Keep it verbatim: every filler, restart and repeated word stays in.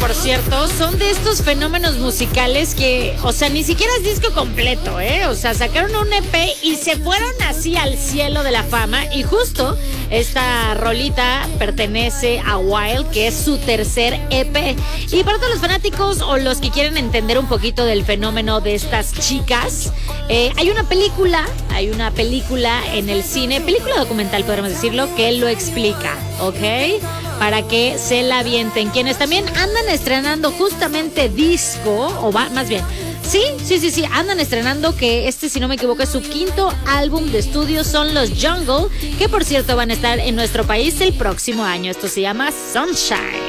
por cierto, son de estos fenómenos musicales que, o sea, ni siquiera es disco completo, ¿eh? O sea, sacaron un E P y se fueron así al cielo de la fama. Y justo esta rolita pertenece a Wild, que es su tercer E P. Y para todos los fanáticos o los que quieren entender un poquito del fenómeno de estas chicas, eh, hay una película, hay una película en el cine, película documental podríamos decirlo, que lo explica, ¿ok? Para que se la avienten. Quienes también andan estrenando justamente disco, o va, más bien, sí, sí, sí, sí, andan estrenando, que este, si no me equivoco, es su quinto álbum de estudio, son los Jungle, que por cierto van a estar en nuestro país el próximo año. Esto se llama Sunshine.